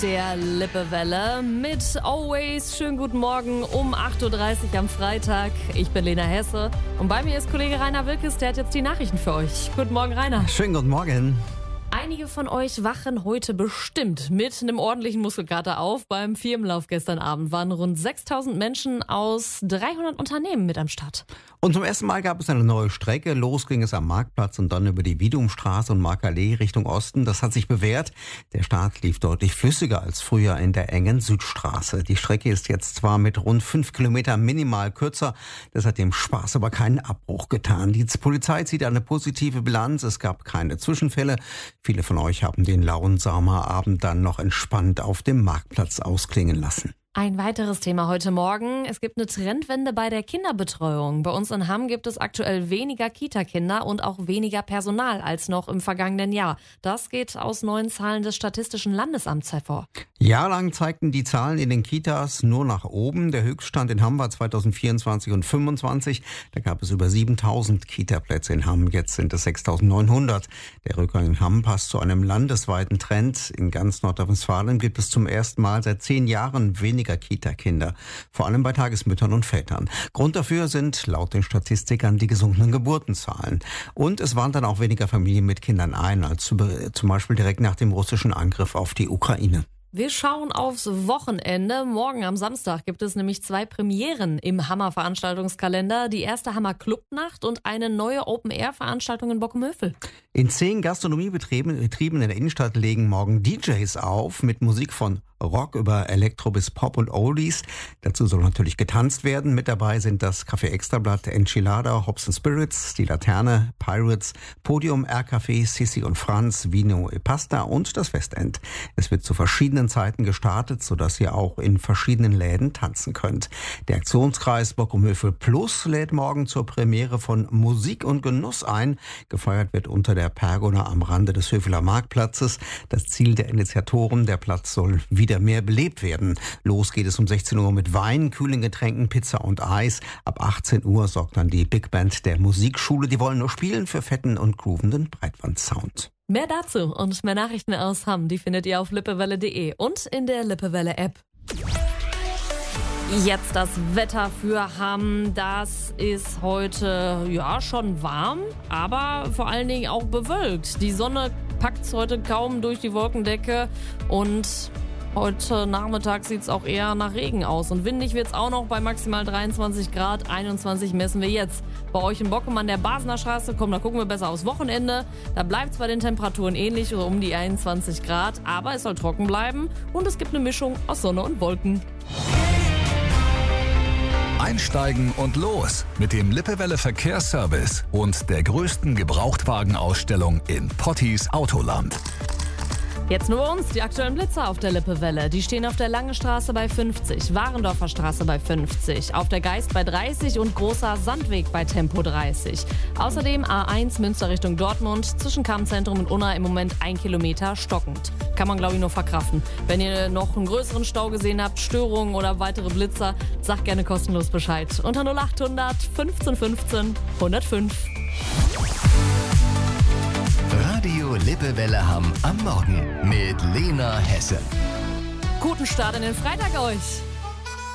Der Lippewelle mit Always. Schönen guten Morgen um 8.30 Uhr am Freitag. Ich bin Lena Hesse und bei mir ist Kollege Rainer Wilkes, der hat jetzt die Nachrichten für euch. Guten Morgen, Rainer. Schönen guten Morgen. Einige von euch wachen heute bestimmt mit einem ordentlichen Muskelkater auf. Beim Firmenlauf gestern Abend waren rund 6.000 Menschen aus 300 Unternehmen mit am Start. Und zum ersten Mal gab es eine neue Strecke. Los ging es am Marktplatz und dann über die Wiedumstraße und Markallee Richtung Osten. Das hat sich bewährt. Der Start lief deutlich flüssiger als früher in der engen Südstraße. Die Strecke ist jetzt zwar mit rund 5 Kilometern minimal kürzer. Das hat dem Spaß aber keinen Abbruch getan. Die Polizei zieht eine positive Bilanz. Es gab keine Zwischenfälle. Viele von euch haben den lauen Sommerabend dann noch entspannt auf dem Marktplatz ausklingen lassen. Ein weiteres Thema heute Morgen. Es gibt eine Trendwende bei der Kinderbetreuung. Bei uns in Hamm gibt es aktuell weniger Kita-Kinder und auch weniger Personal als noch im vergangenen Jahr. Das geht aus neuen Zahlen des Statistischen Landesamts hervor. Jahrelang zeigten die Zahlen in den Kitas nur nach oben. Der Höchststand in Hamm war 2024 und 2025. Da gab es über 7.000 Kita-Plätze in Hamm. Jetzt sind es 6.900. Der Rückgang in Hamm passt zu einem landesweiten Trend. In ganz Nordrhein-Westfalen gibt es zum ersten Mal seit 10 Jahren weniger Kita-Kinder, vor allem bei Tagesmüttern und Vätern. Grund dafür sind laut den Statistikern die gesunkenen Geburtenzahlen. Und es wandern auch weniger Familien mit Kindern ein, als zum Beispiel direkt nach dem russischen Angriff auf die Ukraine. Wir schauen aufs Wochenende. Morgen am Samstag gibt es nämlich 2 Premieren im Hammer-Veranstaltungskalender. Die erste Hammer-Clubnacht und eine neue Open-Air-Veranstaltung in Bockenhövel. In 10 Gastronomiebetrieben in der Innenstadt legen morgen DJs auf mit Musik von Rock über Elektro bis Pop und Oldies. Dazu soll natürlich getanzt werden. Mit dabei sind das Café Extrablatt, Enchilada, Hops & Spirits, die Laterne, Pirates, Podium, R-Café, Sissi und Franz, Vino e Pasta und das Westend. Es wird zu verschiedenen Zeiten gestartet, sodass ihr auch in verschiedenen Läden tanzen könnt. Der Aktionskreis Bockenhövel Plus lädt morgen zur Premiere von Musik und Genuss ein. Gefeiert wird unter der Pergola am Rande des Höveler Marktplatzes. Das Ziel der Initiatoren, der Platz soll wieder mehr belebt werden. Los geht es um 16 Uhr mit Wein, kühlen Getränken, Pizza und Eis. Ab 18 Uhr sorgt dann die Big Band der Musikschule. Die wollen nur spielen für fetten und groovenden Breitbandsound. Mehr dazu und mehr Nachrichten aus Hamm, die findet ihr auf lippewelle.de und in der Lippewelle-App. Jetzt das Wetter für Hamm. Das ist heute schon warm, aber vor allen Dingen auch bewölkt. Die Sonne packt heute kaum durch die Wolkendecke und heute Nachmittag sieht es auch eher nach Regen aus. Und windig wird es auch noch bei maximal 23 Grad. 21 messen wir jetzt. Bei euch in Bockum an der Basener Straße, da gucken wir besser aufs Wochenende. Da bleibt es bei den Temperaturen ähnlich, oder um die 21 Grad. Aber es soll trocken bleiben und es gibt eine Mischung aus Sonne und Wolken. Einsteigen und los mit dem Lippewelle Verkehrsservice und der größten Gebrauchtwagenausstellung in Pottis Autoland. Jetzt nur bei uns, die aktuellen Blitzer auf der Lippewelle. Die stehen auf der Lange Straße bei 50, Warendorfer Straße bei 50, auf der Geist bei 30 und Großer Sandweg bei Tempo 30. Außerdem A1 Münster Richtung Dortmund, zwischen Kammzentrum und Unna im Moment 1 Kilometer stockend. Kann man, glaube ich, nur verkraften. Wenn ihr noch einen größeren Stau gesehen habt, Störungen oder weitere Blitzer, sagt gerne kostenlos Bescheid. Unter 0800 15 15 105. Radio Lippewelle Hamm am Morgen mit Lena Hesse. Guten Start in den Freitag euch!